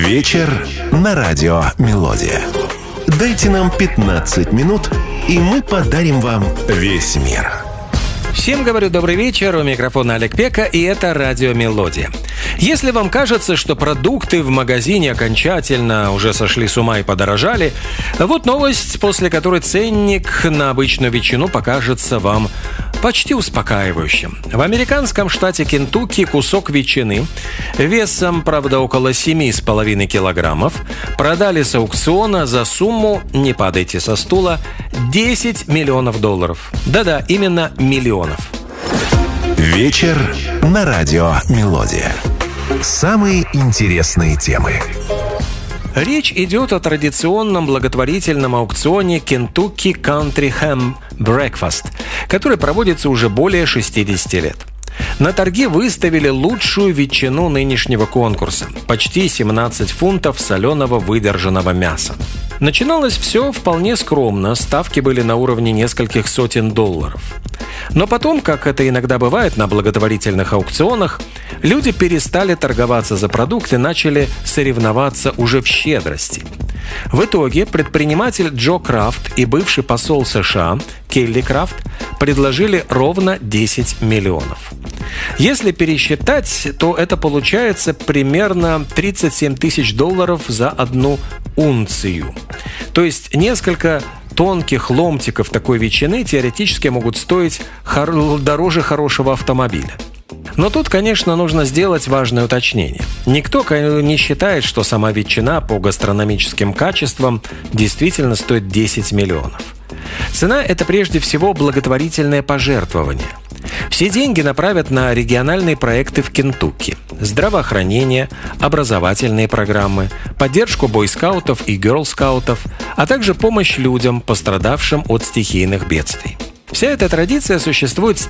Вечер на радио «Мелодия». Дайте нам 15 минут, и мы подарим вам весь мир. Всем говорю добрый вечер, у микрофона Олег Пека, и это радио «Мелодия». Если вам кажется, что продукты в магазине окончательно уже сошли с ума и подорожали, вот новость, после которой ценник на обычную ветчину покажется вам почти успокаивающим. В американском штате Кентукки кусок ветчины весом, правда, около 7,5 килограммов продали с аукциона за сумму, не падайте со стула, $10 миллионов. Да-да, именно миллионов. Вечер на радио «Мелодия». Самые интересные темы. Речь идет о традиционном благотворительном аукционе Kentucky Country Ham Breakfast, который проводится уже более 60 лет. На торги выставили лучшую ветчину нынешнего конкурса – почти 17 фунтов соленого выдержанного мяса. Начиналось все вполне скромно, ставки были на уровне нескольких сотен $. Но потом, как это иногда бывает на благотворительных аукционах, люди перестали торговаться за продукт и начали соревноваться уже в щедрости. В итоге предприниматель Джо Крафт и бывший посол США Келли Крафт предложили ровно $10 миллионов. Если пересчитать, то это получается примерно $37 тысяч за одну унцию. То есть несколько тонких ломтиков такой ветчины теоретически могут стоить дороже хорошего автомобиля. Но тут, конечно, нужно сделать важное уточнение. Никто не считает, что сама ветчина по гастрономическим качествам действительно стоит $10 миллионов. Цена – это прежде всего благотворительное пожертвование. Все деньги направят на региональные проекты в Кентукки: здравоохранение, образовательные программы, поддержку бойскаутов и герлскаутов, а также помощь людям, пострадавшим от стихийных бедствий. Вся эта традиция существует с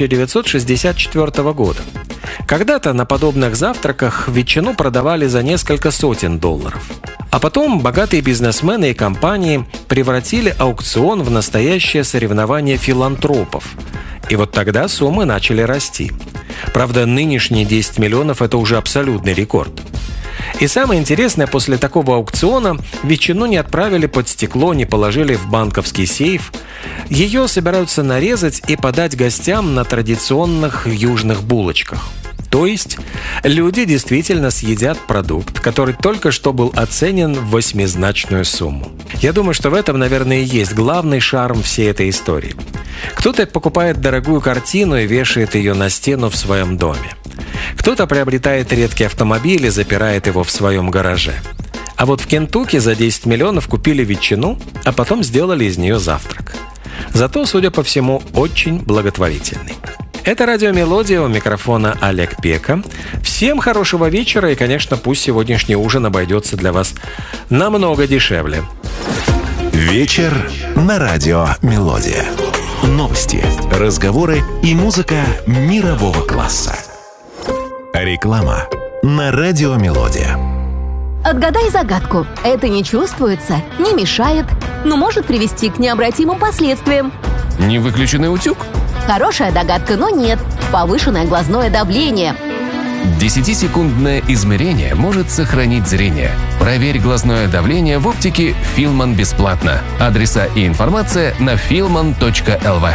1964 года. Когда-то на подобных завтраках ветчину продавали за несколько сотен $. А потом богатые бизнесмены и компании превратили аукцион в настоящее соревнование филантропов. И вот тогда суммы начали расти. Правда, нынешние 10 миллионов – это уже абсолютный рекорд. И самое интересное, после такого аукциона ветчину не отправили под стекло, не положили в банковский сейф. Ее собираются нарезать и подать гостям на традиционных южных булочках. То есть люди действительно съедят продукт, который только что был оценен в 8-значную сумму. Я думаю, что в этом, наверное, и есть главный шарм всей этой истории. Кто-то покупает дорогую картину и вешает ее на стену в своем доме. Кто-то приобретает редкий автомобиль и запирает его в своем гараже. А вот в Кентукки за 10 миллионов купили ветчину, а потом сделали из нее завтрак. Зато, судя по всему, очень благотворительный. Это радио «Мелодия», у микрофона Олег Пека. Всем хорошего вечера и, конечно, пусть сегодняшний ужин обойдется для вас намного дешевле. Вечер на радио «Мелодия». Новости, разговоры и музыка мирового класса. Реклама на радио «Мелодия». Отгадай загадку. Это не чувствуется, не мешает, но может привести к необратимым последствиям. Невыключенный утюг? Хорошая догадка, но нет. Повышенное глазное давление. 10-секундное измерение может сохранить зрение. Проверь глазное давление в оптике «Филман» бесплатно. Адреса и информация на filman.lv.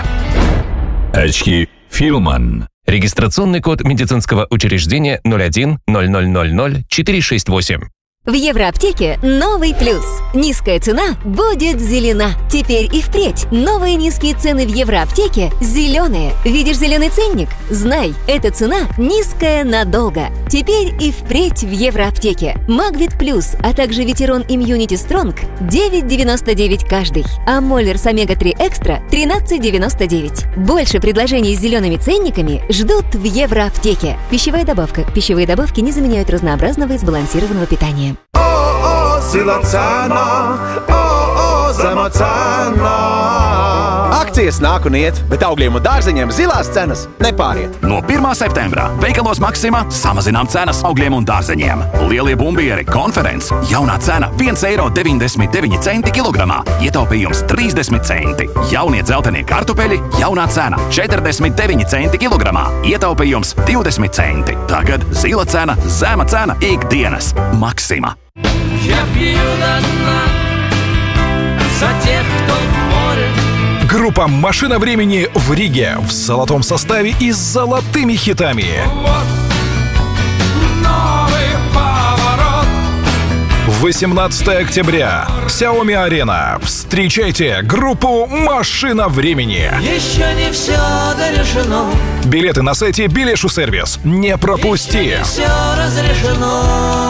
Очки «Филман». Регистрационный код медицинского учреждения 01 0000 468. В Евроаптеке новый плюс. Низкая цена будет зелена. Теперь и впредь. Новые низкие цены в Евроаптеке зеленые. Видишь зеленый ценник? Знай, эта цена низкая надолго. Теперь и впредь в Евроаптеке. Магвит Плюс, а также Ветерон Имьюнити Стронг 9,99 каждый. А Моллерс Омега-3 Экстра 13,99. Больше предложений с зелеными ценниками ждут в Евроаптеке. Пищевая добавка. Пищевые добавки не заменяют разнообразного и сбалансированного питания. Zila cena, zema cena. Akcijas nāk un iet, bet augļiem un dārzeņiem zilās cenas nepāriet. No 1. septembra veikalos Maxima samazinām cenas augļiem un dārzeņiem. Lielie bumbieri konferences. Jaunā cena €1,99 kilogramā. Ietaupījums 30 centi. Jaunie dzeltenie kartupeļi. Jaunā cena $49 kilogramā. Ietaupījums 20 centi. Tagad zila cena, zema cena ikdienas. Maxima. Я пью до дна за тех, кто в море. Группа «Машина времени» в Риге в золотом составе и с золотыми хитами. Вот новый поворот. 18 октября. Xiaomi-арена. Встречайте группу «Машина времени». Еще не все дорешено. Билеты на сайте Билешу-сервис. Не пропусти. Еще не все разрешено.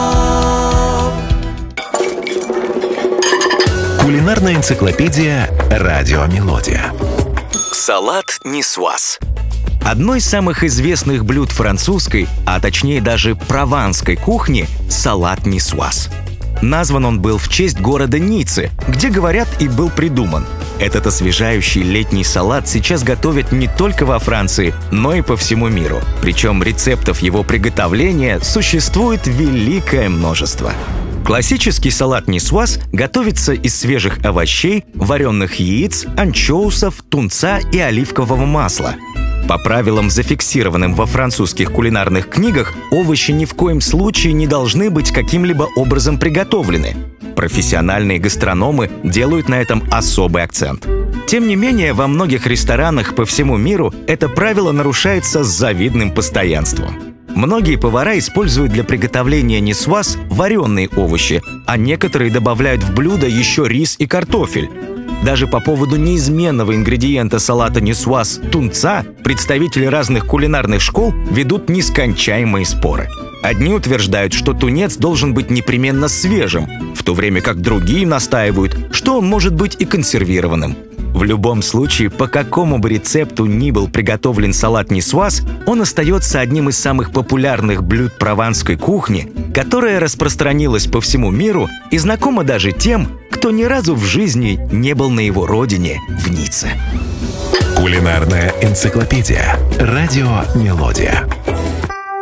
Кулинарная энциклопедия «Радио Мелодия». Салат нисуаз. Одно из самых известных блюд французской, а точнее даже прованской кухни – салат нисуаз. Назван он был в честь города Ниццы, где, говорят, и был придуман. Этот освежающий летний салат сейчас готовят не только во Франции, но и по всему миру. Причем рецептов его приготовления существует великое множество. Классический салат нисуаз готовится из свежих овощей, вареных яиц, анчоусов, тунца и оливкового масла. По правилам, зафиксированным во французских кулинарных книгах, овощи ни в коем случае не должны быть каким-либо образом приготовлены. Профессиональные гастрономы делают на этом особый акцент. Тем не менее, во многих ресторанах по всему миру это правило нарушается с завидным постоянством. Многие повара используют для приготовления нисуаз вареные овощи, а некоторые добавляют в блюдо еще рис и картофель. Даже по поводу неизменного ингредиента салата нисуаз – тунца представители разных кулинарных школ ведут нескончаемые споры. Одни утверждают, что тунец должен быть непременно свежим, в то время как другие настаивают, что он может быть и консервированным. В любом случае, по какому бы рецепту ни был приготовлен салат нисуаз, он остается одним из самых популярных блюд прованской кухни, которая распространилась по всему миру и знакома даже тем, кто ни разу в жизни не был на его родине в Ницце. Кулинарная энциклопедия. Радио Мелодия.